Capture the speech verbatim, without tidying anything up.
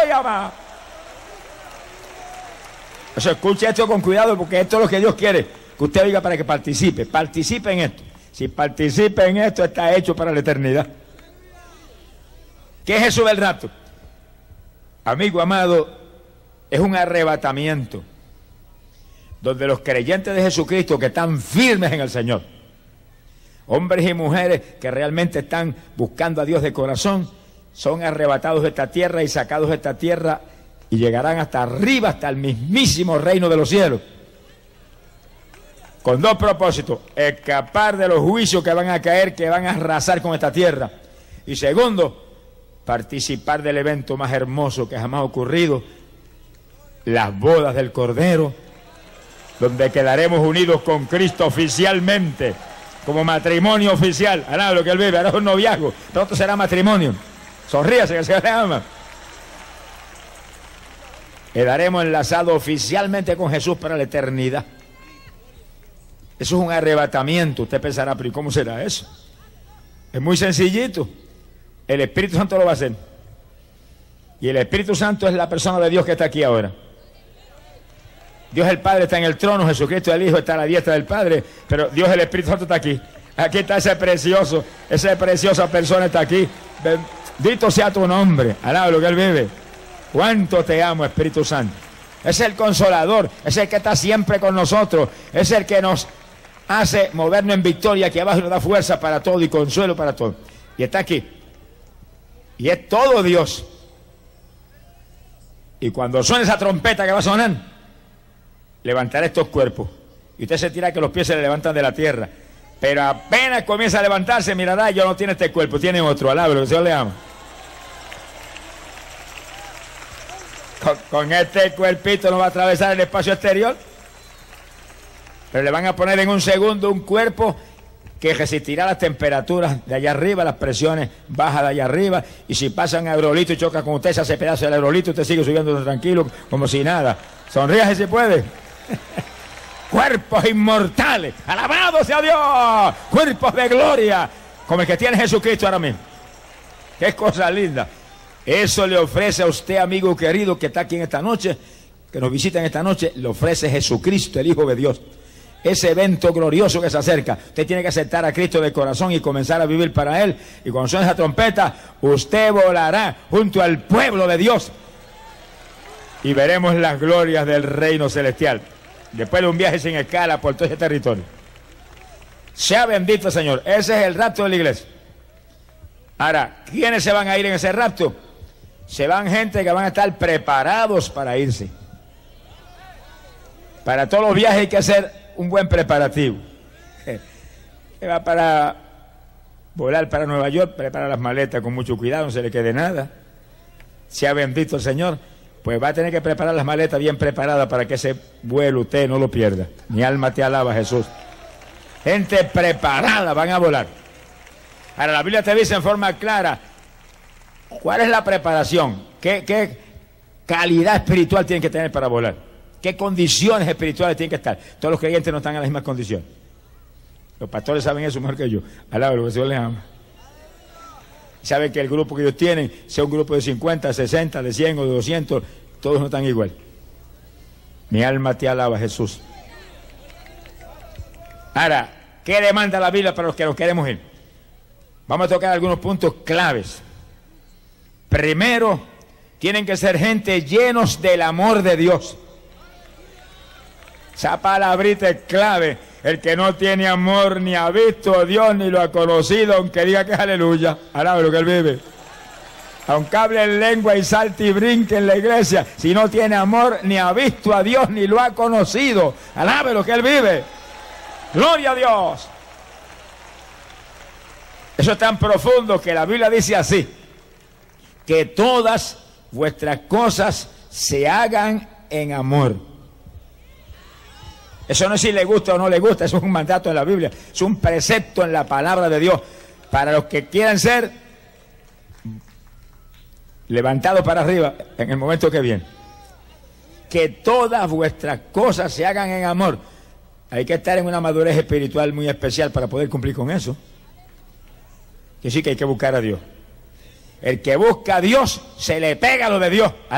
llama. O sea, escuche esto con cuidado, porque esto es lo que Dios quiere que usted oiga para que participe. Participe en esto. Si participe en esto, está hecho para la eternidad. ¿Qué es eso del rapto? Amigo amado, es un arrebatamiento donde los creyentes de Jesucristo que están firmes en el Señor, hombres y mujeres que realmente están buscando a Dios de corazón, son arrebatados de esta tierra y sacados de esta tierra y llegarán hasta arriba, hasta el mismísimo reino de los cielos, con dos propósitos: escapar de los juicios que van a caer, que van a arrasar con esta tierra, y segundo, participar del evento más hermoso que jamás ha ocurrido, las bodas del Cordero, donde quedaremos unidos con Cristo oficialmente, como matrimonio oficial. Ahora lo que él vive, ahora es un noviazgo, pronto será matrimonio. Sonríase que se le ama. Quedaremos enlazados oficialmente con Jesús para la eternidad. Eso es un arrebatamiento. Usted pensará, pero ¿y cómo será eso? Es muy sencillito. El Espíritu Santo lo va a hacer. Y el Espíritu Santo es la persona de Dios que está aquí ahora. Dios el Padre está en el trono, Jesucristo el Hijo está a la diestra del Padre, pero Dios el Espíritu Santo está aquí. Aquí está ese precioso, esa preciosa persona está aquí. Bendito sea tu nombre, alaba lo que Él vive. Cuánto te amo, Espíritu Santo. Es el Consolador, es el que está siempre con nosotros, es el que nos hace movernos en victoria, aquí abajo nos da fuerza para todo y consuelo para todo. Y está aquí. Y es todo Dios. Y cuando suene esa trompeta que va a sonar, levantará estos cuerpos. Y usted se tira que los pies se le levantan de la tierra. Pero apenas comienza a levantarse, mirará, yo no tiene este cuerpo, tiene otro. Alaba, que el Señor le ama. Con, con este cuerpito no va a atravesar el espacio exterior. Pero le van a poner en un segundo un cuerpo que resistirá las temperaturas de allá arriba, las presiones bajas de allá arriba, y si pasan aerolito y choca con usted, se hace pedazo del aerolito, usted sigue subiendo tranquilo, como si nada. Sonríase si puede. Cuerpos inmortales, alabado sea Dios, cuerpos de gloria, como el que tiene Jesucristo ahora mismo. Qué cosa linda. Eso le ofrece a usted, amigo querido, que está aquí en esta noche, que nos visita en esta noche, le ofrece Jesucristo, el Hijo de Dios. Ese evento glorioso que se acerca, usted tiene que aceptar a Cristo de corazón y comenzar a vivir para Él, y cuando suene esa trompeta, usted volará junto al pueblo de Dios y veremos las glorias del reino celestial, después de un viaje sin escala por todo ese territorio. Sea bendito, Señor. Ese es el rapto de la iglesia. Ahora, ¿quiénes se van a ir en ese rapto? Se van gente que van a estar preparados para irse. Para todos los viajes hay que hacer un buen preparativo. Que va para volar para Nueva York, prepara las maletas con mucho cuidado, no se le quede nada. Sea bendito el Señor. Pues va a tener que preparar las maletas bien preparadas para que ese vuelo usted no lo pierda. Mi alma te alaba, Jesús. Gente preparada van a volar. Ahora la Biblia te dice en forma clara cuál es la preparación, qué, qué calidad espiritual tienen que tener para volar, qué condiciones espirituales tienen que estar. Todos los creyentes no están en las mismas condiciones. Los pastores saben eso mejor que yo. Alaba lo que el Señor les ama. Saben que el grupo que ellos tienen, sea un grupo de cincuenta, sesenta, de cien o de doscientos, todos no están igual. Mi alma te alaba, Jesús. Ahora, ¿qué demanda la Biblia para los que nos queremos ir? Vamos a tocar algunos puntos claves. Primero, tienen que ser gente llenos del amor de Dios. Esa palabrita es clave. El que no tiene amor ni ha visto a Dios ni lo ha conocido, aunque diga que es aleluya, alaba lo que Él vive. Aunque hable en lengua y salte y brinque en la iglesia, si no tiene amor ni ha visto a Dios ni lo ha conocido, alabe lo que Él vive. Gloria a Dios. Eso es tan profundo que la Biblia dice así: que todas vuestras cosas se hagan en amor. Eso no es si le gusta o no le gusta, eso es un mandato de la Biblia, es un precepto en la palabra de Dios para los que quieran ser levantados para arriba en el momento que viene. Que todas vuestras cosas se hagan en amor. Hay que estar en una madurez espiritual muy especial para poder cumplir con eso. Que sí que hay que buscar a Dios. El que busca a Dios se le pega lo de Dios.